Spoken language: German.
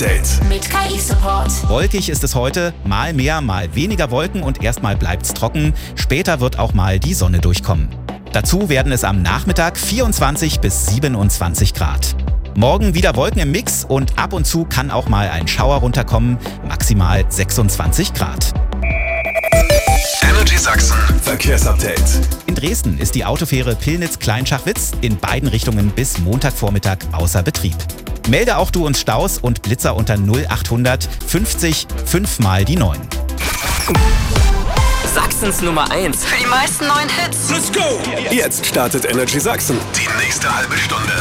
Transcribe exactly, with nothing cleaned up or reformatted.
Mit K I-Support. Wolkig ist es heute, mal mehr, mal weniger Wolken und erstmal bleibt's trocken. Später wird auch mal die Sonne durchkommen. Dazu werden es am Nachmittag vierundzwanzig bis siebenundzwanzig Grad. Morgen wieder Wolken im Mix und ab und zu kann auch mal ein Schauer runterkommen, maximal sechsundzwanzig Grad. Energy Sachsen Verkehrsupdate. In Dresden ist die Autofähre Pillnitz-Kleinschachwitz in beiden Richtungen bis Montagvormittag außer Betrieb. Melde auch du uns Staus und Blitzer unter null achthundert fünfzig fünf mal die neun. Sachsens Nummer eins. Für die meisten neuen Hits. Let's go! Jetzt startet Energy Sachsen. Die nächste halbe Stunde.